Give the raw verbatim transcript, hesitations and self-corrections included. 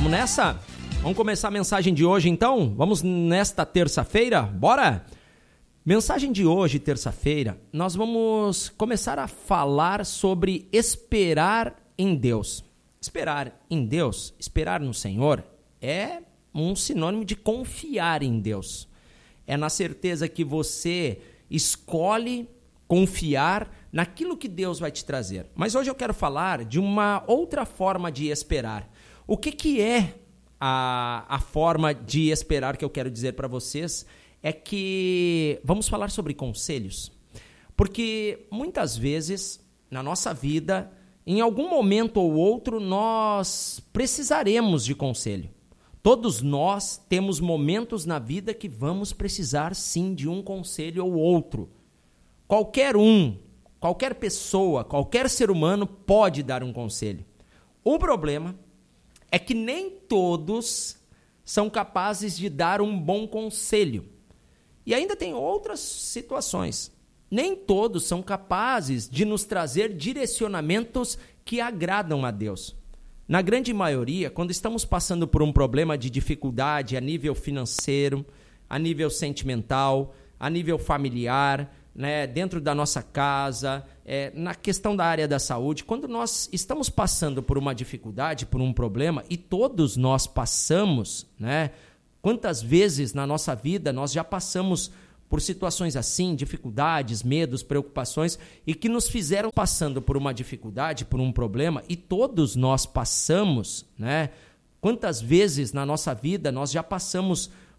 Vamos nessa? Vamos começar a mensagem de hoje então? Vamos nesta terça-feira? Bora? Mensagem de hoje, terça-feira, nós vamos começar a falar sobre esperar em Deus. Esperar em Deus, esperar no Senhor, é um sinônimo de confiar em Deus. É na certeza que você escolhe confiar naquilo que Deus vai te trazer. Mas hoje eu quero falar de uma outra forma de esperar. O que, que é a, a forma de esperar que eu quero dizer para vocês? É que vamos falar sobre conselhos. Porque muitas vezes, na nossa vida, em algum momento ou outro, nós precisaremos de conselho. Todos nós temos momentos na vida que vamos precisar, sim, de um conselho ou outro. Qualquer um, qualquer pessoa, qualquer ser humano pode dar um conselho. O problema é que nem todos são capazes de dar um bom conselho. E ainda tem outras situações. Nem todos são capazes de nos trazer direcionamentos que agradam a Deus. Na grande maioria, quando estamos passando por um problema de dificuldade a nível financeiro, a nível sentimental, a nível familiar, né, dentro da nossa casa, é, na questão da área da saúde, quando nós estamos passando por uma dificuldade, por um problema, e todos nós passamos, né? Quantas vezes na nossa vida nós já passamos por situações assim, dificuldades, medos, preocupações, e que nos fizeram passando por uma dificuldade, por um problema, e todos nós passamos, né? Quantas vezes na nossa vida nós já passamos